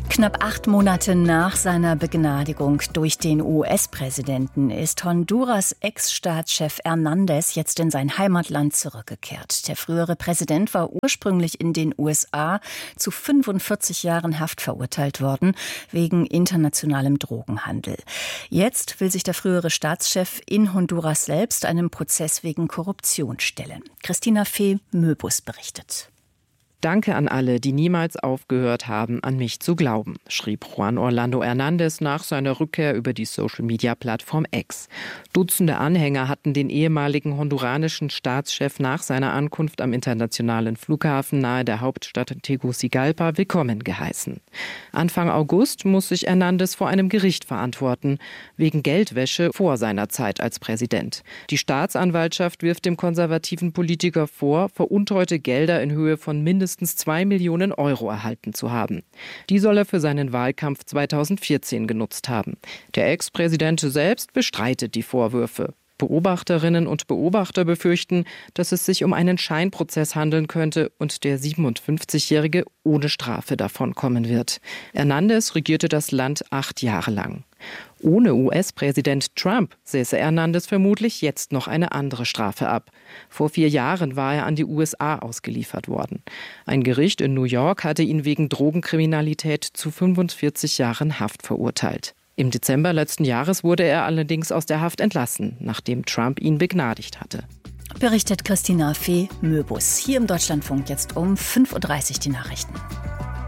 Knapp 8 Monate nach seiner Begnadigung durch den US-Präsidenten ist Honduras Ex-Staatschef Hernández jetzt in sein Heimatland zurückgekehrt. Der frühere Präsident war ursprünglich in den USA zu 45 Jahren Haft verurteilt worden, wegen internationalem Drogenhandel. Jetzt will sich der frühere Staatschef in Honduras selbst einem Prozess wegen Korruption stellen. Christina Fee-Möbus berichtet. Danke an alle, die niemals aufgehört haben, an mich zu glauben, schrieb Juan Orlando Hernández nach seiner Rückkehr über die Social-Media-Plattform X. Dutzende Anhänger hatten den ehemaligen honduranischen Staatschef nach seiner Ankunft am internationalen Flughafen nahe der Hauptstadt Tegucigalpa willkommen geheißen. Anfang August muss sich Hernández vor einem Gericht verantworten, wegen Geldwäsche vor seiner Zeit als Präsident. Die Staatsanwaltschaft wirft dem konservativen Politiker vor, veruntreute Gelder in Höhe von mindestens 2 Millionen Euro erhalten zu haben. Die soll er für seinen Wahlkampf 2014 genutzt haben. Der Ex-Präsident selbst bestreitet die Vorwürfe. Beobachterinnen und Beobachter befürchten, dass es sich um einen Scheinprozess handeln könnte und der 57-Jährige ohne Strafe davonkommen wird. Hernández regierte das Land 8 Jahre lang. Ohne US-Präsident Trump säße Hernández vermutlich jetzt noch eine andere Strafe ab. Vor 4 Jahren war er an die USA ausgeliefert worden. Ein Gericht in New York hatte ihn wegen Drogenkriminalität zu 45 Jahren Haft verurteilt. Im Dezember letzten Jahres wurde er allerdings aus der Haft entlassen, nachdem Trump ihn begnadigt hatte. Berichtet Christina Fee-Möbus. Hier im Deutschlandfunk jetzt um 5:30 Uhr die Nachrichten.